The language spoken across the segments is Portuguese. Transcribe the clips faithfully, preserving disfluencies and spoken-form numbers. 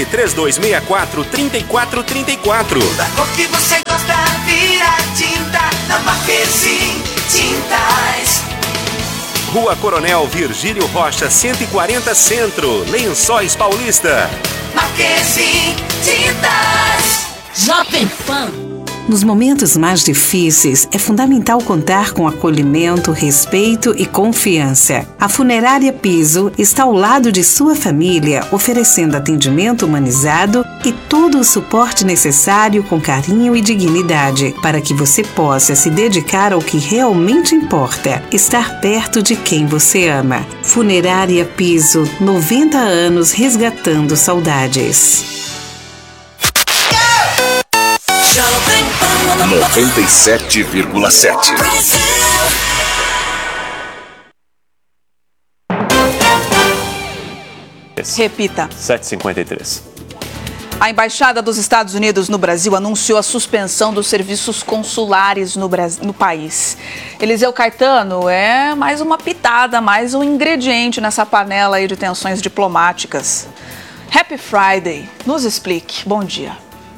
Ligue três dois seis quatro, três quatro três quatro. Da cor que você gosta, vira tinta na Marquezine Tintas. Rua Coronel Virgílio Rocha, cento e quarenta Centro, Lençóis Paulista. Marquezine Tintas. Jovem Pan. Nos momentos mais difíceis, é fundamental contar com acolhimento, respeito e confiança. A Funerária Piso está ao lado de sua família, oferecendo atendimento humanizado e todo o suporte necessário com carinho e dignidade, para que você possa se dedicar ao que realmente importa, estar perto de quem você ama. Funerária Piso, noventa anos resgatando saudades. noventa e sete vírgula sete. Repita. sete e cinquenta e três. A Embaixada dos Estados Unidos no Brasil anunciou a suspensão dos serviços consulares no, Brasil, no país. Eliseu Caetano, é mais uma pitada, mais um ingrediente nessa panela aí de tensões diplomáticas. Happy Friday. Nos explique. Bom dia.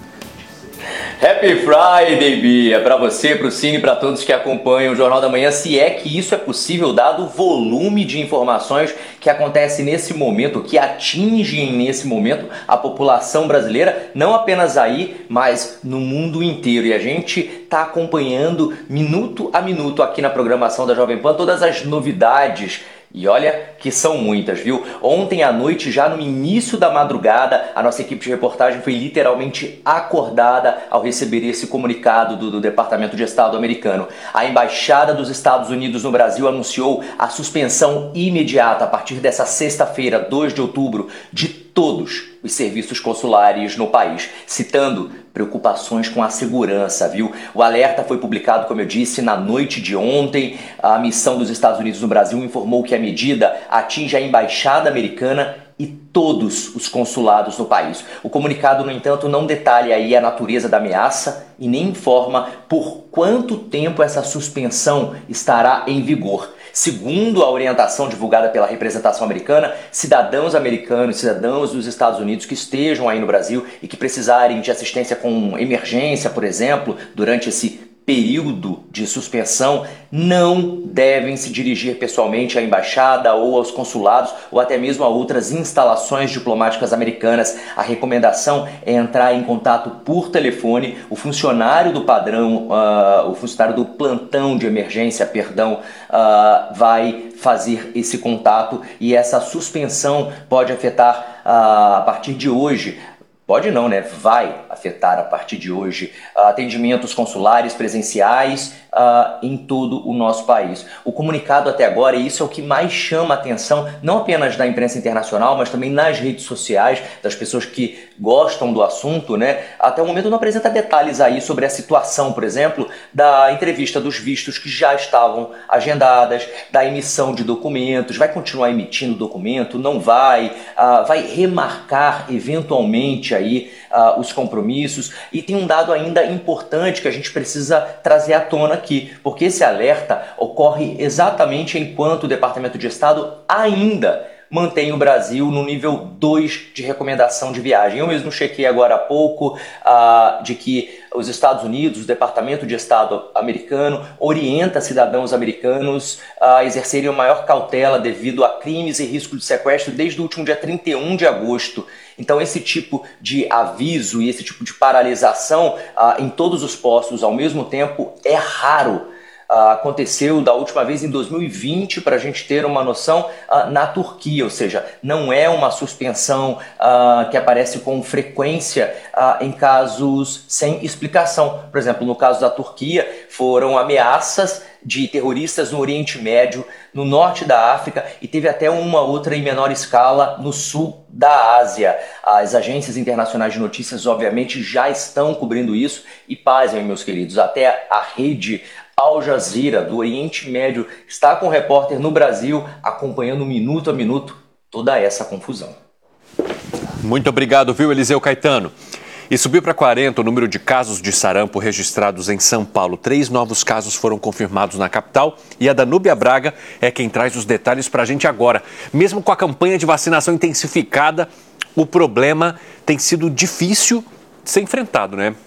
Happy Friday, Bia, para você, para o Cine, para todos que acompanham o Jornal da Manhã, se é que isso é possível, dado o volume de informações que acontece nesse momento, que atingem nesse momento a população brasileira, não apenas aí, mas no mundo inteiro. E a gente está acompanhando minuto a minuto aqui na programação da Jovem Pan todas as novidades. E olha que são muitas, viu? Ontem à noite, já no início da madrugada, a nossa equipe de reportagem foi literalmente acordada ao receber esse comunicado do, do Departamento de Estado americano. A Embaixada dos Estados Unidos no Brasil anunciou a suspensão imediata, a partir dessa sexta-feira, dois de outubro, de todos os serviços consulares no país, citando preocupações com a segurança, viu? O alerta foi publicado, como eu disse, na noite de ontem. A missão dos Estados Unidos no Brasil informou que a medida atinge a embaixada americana e todos os consulados no país. O comunicado, no entanto, não detalha aí a natureza da ameaça e nem informa por quanto tempo essa suspensão estará em vigor. Segundo a orientação divulgada pela representação americana, cidadãos americanos, cidadãos dos Estados Unidos que estejam aí no Brasil e que precisarem de assistência com emergência, por exemplo, durante esse período de suspensão, não devem se dirigir pessoalmente à embaixada ou aos consulados ou até mesmo a outras instalações diplomáticas americanas. A recomendação é entrar em contato por telefone. O funcionário do padrão, uh, o funcionário do plantão de emergência, perdão, uh, vai fazer esse contato, e essa suspensão pode afetar uh, a partir de hoje. Pode não, né? Vai afetar a partir de hoje atendimentos consulares presenciais uh, em todo o nosso país. O comunicado até agora, e isso é o que mais chama a atenção, não apenas da imprensa internacional, mas também nas redes sociais, das pessoas que gostam do assunto, né? Até o momento não apresenta detalhes aí sobre a situação, por exemplo, da entrevista dos vistos que já estavam agendadas, da emissão de documentos, vai continuar emitindo documento, não vai, uh, vai remarcar eventualmente aí uh, os compromissos. E tem um dado ainda importante que a gente precisa trazer à tona aqui, porque esse alerta ocorre exatamente enquanto o Departamento de Estado ainda mantém o Brasil no nível dois de recomendação de viagem. Eu mesmo chequei agora há pouco uh, de que os Estados Unidos, o Departamento de Estado americano, orienta cidadãos americanos a exercerem a maior cautela devido a crimes e risco de sequestro desde o último dia trinta e um de agosto. Então esse tipo de aviso e esse tipo de paralisação uh, em todos os postos ao mesmo tempo é raro. Uh, aconteceu da última vez em dois mil e vinte, para a gente ter uma noção, uh, na Turquia, ou seja, não é uma suspensão uh, que aparece com frequência uh, em casos sem explicação. Por exemplo, no caso da Turquia, foram ameaças de terroristas no Oriente Médio, no norte da África, e teve até uma outra em menor escala no sul da Ásia. As agências internacionais de notícias, obviamente, já estão cobrindo isso, e pasmem, meus queridos, até a rede Al Jazeera do Oriente Médio está com o repórter no Brasil acompanhando minuto a minuto toda essa confusão. Muito obrigado, viu, Eliseu Caetano? E subiu para quarenta o número de casos de sarampo registrados em São Paulo. Três novos casos foram confirmados na capital e a Danúbia Braga é quem traz os detalhes para a gente agora. Mesmo com a campanha de vacinação intensificada, o problema tem sido difícil de ser enfrentado, né?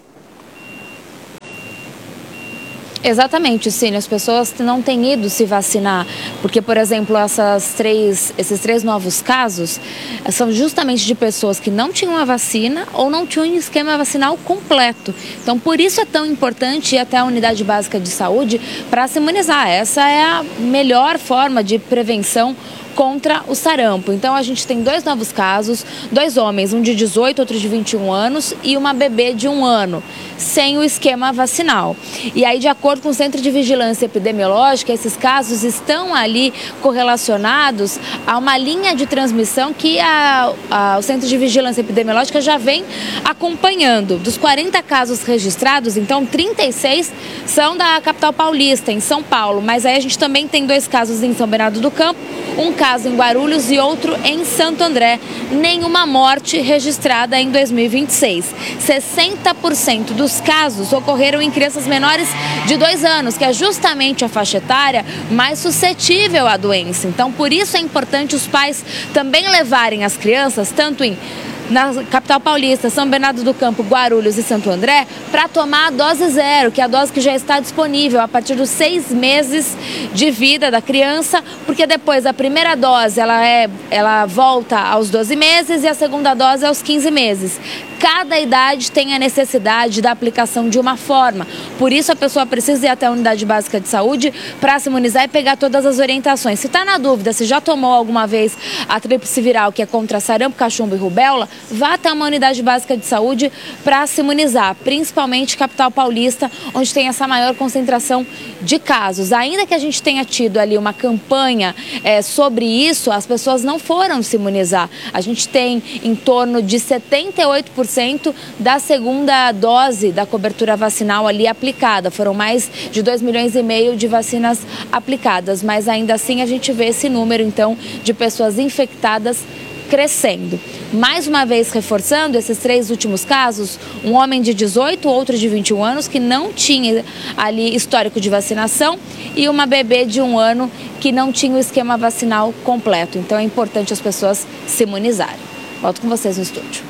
Exatamente, Cine. As pessoas não têm ido se vacinar, porque, por exemplo, essas três, esses três novos casos são justamente de pessoas que não tinham a vacina ou não tinham um esquema vacinal completo. Então, por isso é tão importante ir até a unidade básica de saúde para se imunizar. Essa é a melhor forma de prevenção contra o sarampo. Então a gente tem dois novos casos, dois homens, um de dezoito, outro de vinte e um anos e uma bebê de um ano, sem o esquema vacinal. E aí, de acordo com o Centro de Vigilância Epidemiológica, esses casos estão ali correlacionados a uma linha de transmissão que a, a, o Centro de Vigilância Epidemiológica já vem acompanhando. Dos quarenta casos registrados, então trinta e seis são da capital paulista, em São Paulo, mas aí a gente também tem dois casos em São Bernardo do Campo, um caso em Guarulhos e outro em Santo André. Nenhuma morte registrada em dois mil e vinte e seis. sessenta por cento dos casos ocorreram em crianças menores de dois anos, que é justamente a faixa etária mais suscetível à doença. Então, por isso é importante os pais também levarem as crianças, tanto em na capital paulista, São Bernardo do Campo, Guarulhos e Santo André, para tomar a dose zero, que é a dose que já está disponível a partir dos seis meses de vida da criança, porque depois a primeira dose ela, é, ela volta aos doze meses e a segunda dose aos quinze meses. Cada idade tem a necessidade da aplicação de uma forma. Por isso a pessoa precisa ir até a unidade básica de saúde para se imunizar e pegar todas as orientações. Se está na dúvida, se já tomou alguma vez a tríplice viral, que é contra sarampo, cachumba e rubéola, vá até uma unidade básica de saúde para se imunizar, principalmente capital paulista, onde tem essa maior concentração de casos. Ainda que a gente tenha tido ali uma campanha é, sobre isso, as pessoas não foram se imunizar. A gente tem em torno de setenta e oito por cento da segunda dose da cobertura vacinal ali aplicada. Foram mais de dois milhões e meio de vacinas aplicadas, mas ainda assim a gente vê esse número, então, de pessoas infectadas crescendo. Mais uma vez reforçando esses três últimos casos, um homem de dezoito, outro de vinte e um anos que não tinha ali histórico de vacinação e uma bebê de um ano que não tinha o esquema vacinal completo. Então é importante as pessoas se imunizarem. Volto com vocês no estúdio.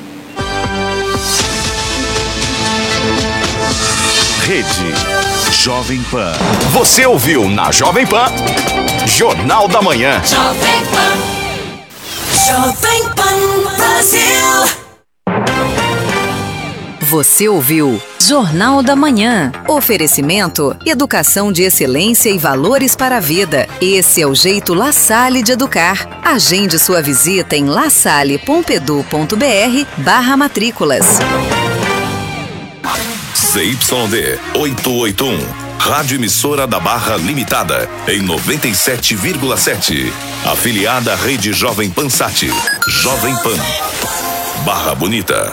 Rede Jovem Pan. Você ouviu na Jovem Pan, Jornal da Manhã. Jovem Pan. Jovem Pan Brasil. Você ouviu Jornal da Manhã. Oferecimento, educação de excelência e valores para a vida. Esse é o jeito La Salle de educar. Agende sua visita em lasalle ponto edu ponto br barra matrículas. Z Y D oitocentos e oitenta e um, Rádio Emissora da Barra Limitada, em noventa e sete vírgula sete. Afiliada à Rede Jovem Pan Sat. Jovem Pan. Barra Bonita.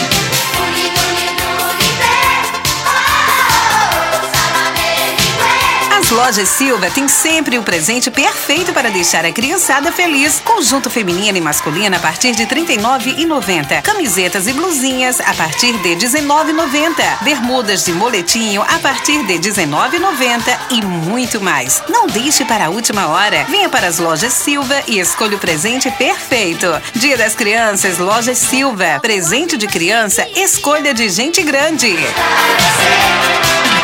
As Lojas Silva tem sempre o presente perfeito para deixar a criançada feliz. Conjunto feminino e masculino a partir de trinta e nove reais e noventa centavos. Camisetas e blusinhas a partir de dezenove reais e noventa centavos. Bermudas de moletinho a partir de dezenove reais e noventa centavos e muito mais. Não deixe para a última hora. Venha para as Lojas Silva e escolha o presente perfeito. Dia das Crianças, Lojas Silva. Presente de criança, escolha de gente grande.